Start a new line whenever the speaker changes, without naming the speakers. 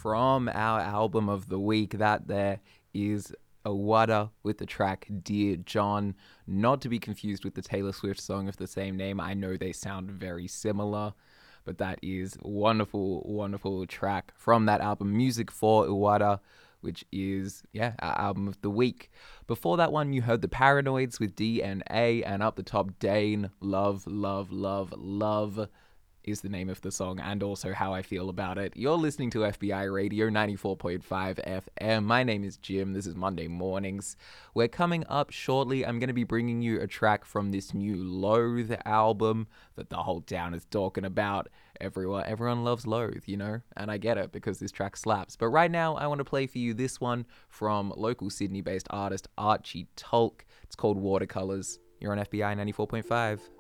from our album of the week. That there is Awada with the track Dear John, not to be confused with the Taylor Swift song of the same name. I know they sound very similar, but that is a wonderful, wonderful track from that album, Music for Iwata, which is, our album of the week. Before that one, you heard The Paranoids with DNA, and up the top, Dane, Love, Love, Love, Love is the name of the song, and also how I feel about it. You're listening to FBI Radio 94.5 FM. My name is Jim. This is Monday Mornings. We're coming up shortly. I'm going to be bringing you a track from this new Loathe album that the whole town is talking about. Everyone loves Loathe, and I get it because this track slaps. But right now, I want to play for you this one from local Sydney-based artist Archie Tulk. It's called Watercolors. You're on FBI 94.5.